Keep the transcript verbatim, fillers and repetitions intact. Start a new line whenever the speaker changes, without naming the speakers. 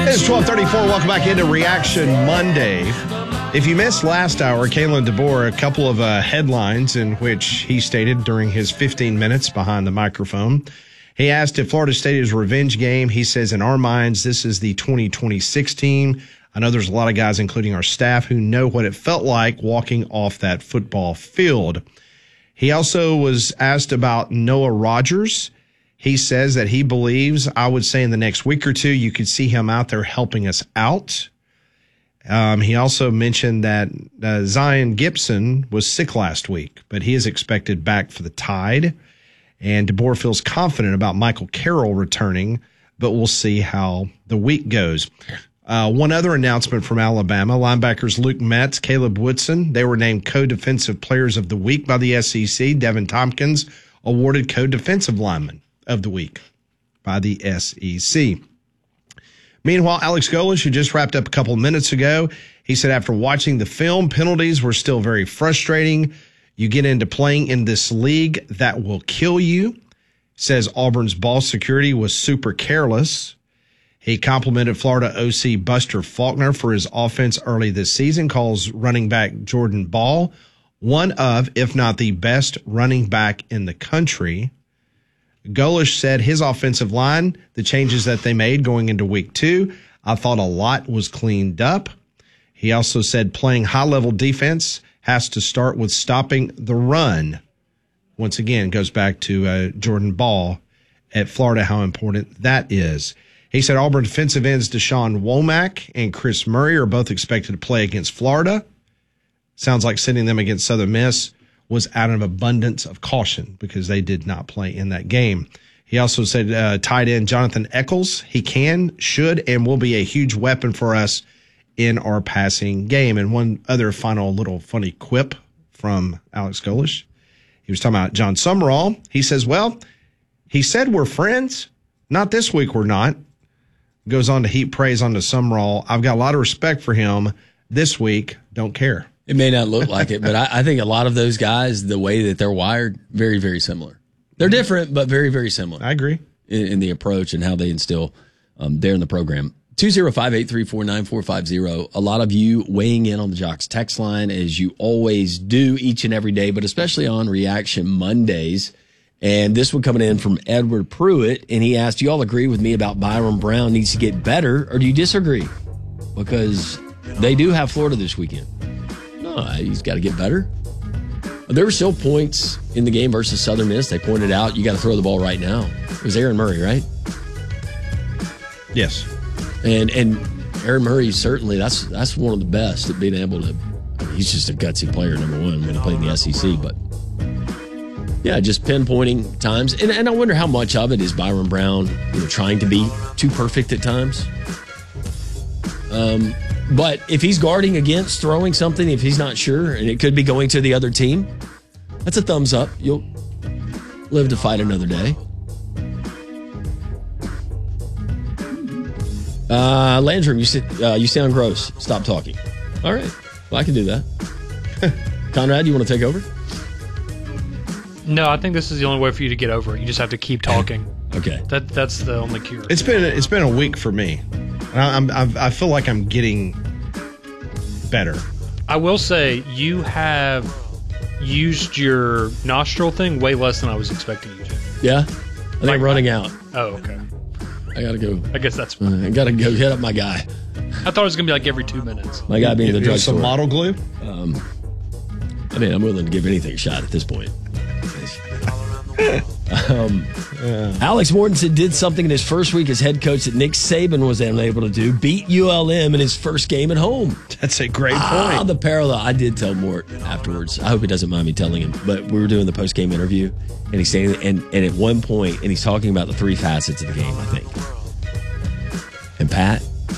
It's twelve thirty-four. Welcome back into Reaction Monday. If you missed last hour, Kalen DeBoer, a couple of uh, headlines in which he stated during his fifteen minutes behind the microphone. He asked if Florida State is a revenge game. He says, in our minds, this is the twenty twenty-six team. I know there's a lot of guys, including our staff, who know what it felt like walking off that football field. He also was asked about Noah Rogers. He says that he believes, I would say in the next week or two, you could see him out there helping us out. Um, he also mentioned that uh, Zion Gibson was sick last week, but he is expected back for the Tide. And DeBoer feels confident about Michael Carroll returning, but we'll see how the week goes. Uh, one other announcement from Alabama, linebackers Luke Metz, Caleb Woodson, they were named co-defensive players of the week by the S E C. Devin Tompkins awarded co-defensive lineman of the week by the S E C. Meanwhile, Alex Golesh, who just wrapped up a couple of minutes ago, he said after watching the film, penalties were still very frustrating. You get into playing in this league that will kill you. Says Auburn's ball security was super careless. He complimented Florida O C Buster Faulkner for his offense early this season, calls running back Jordan Ball one of, if not the best running back in the country. Golesh said his offensive line, the changes that they made going into week two, I thought a lot was cleaned up. He also said playing high-level defense has to start with stopping the run. Once again, goes back to uh, Jordan Ball at Florida, how important that is. He said Auburn defensive ends Deshaun Womack and Chris Murray are both expected to play against Florida. Sounds like sending them against Southern Miss was out of abundance of caution because they did not play in that game. He also said uh, tight end Jonathan Eccles, he can, should, and will be a huge weapon for us in our passing game. And one other final little funny quip from Alex Golesh. He was talking about John Summerall. He says, well, he said we're friends. Not this week we're not. Goes on to heap praise onto Summerall. I've got a lot of respect for him. This week, don't care.
It may not look like it, but I, I think a lot of those guys, the way that they're wired, very, very similar. They're different, but very, very similar.
I agree.
In, in the approach and how they instill um, there in the program. two oh five, eight three four, nine four five oh. A lot of you weighing in on the Jocks text line, as you always do each and every day, but especially on Reaction Mondays. And this one coming in from Edward Pruitt, and he asked, do you all agree with me about Byron Brown needs to get better, or do you disagree? Because they do have Florida this weekend. No, he's got to get better. There were still points in the game versus Southern Miss. They pointed out you got to throw the ball right now. It was Aaron Murray, right?
Yes.
And and Aaron Murray, certainly, that's that's one of the best at being able to. I mean, he's just a gutsy player, number one, when he played in the S E C. But yeah, just pinpointing times, and and I wonder how much of it is Byron Brown, you know, trying to be too perfect at times. Um. But if he's guarding against throwing something, if he's not sure, and it could be going to the other team, that's a thumbs up. You'll live to fight another day. Uh, Landrum, you, sit, uh, you sound gross. Stop talking. All right. Well, I can do that. Conrad, you want to take over?
No, I think this is the only way for you to get over it. You just have to keep talking.
Okay.
That That's the only cure.
It's been it's been a week for me. I'm, I'm, I feel like I'm getting better.
I will say you have used your nostril thing way less than I was expecting you to.
Yeah? I think like, I'm running out.
Oh, okay.
I got to go.
I guess that's fine.
Uh, I got to go hit up my guy.
I thought it was going to be like every two minutes.
My guy being in the drugstore.
Some model glue?
Um, I mean, I'm willing to give anything a shot at this point. Um, yeah. Alex Mortensen did something in his first week as head coach that Nick Saban was unable to do. Beat U L M in his first game at home.
That's a great
ah,
point.
The parallel. I did tell Mort afterwards. I hope he doesn't mind me telling him. But we were doing the post-game interview, and he's saying, and, and at one point, and he's talking about the three facets of the game, I think. And Pat,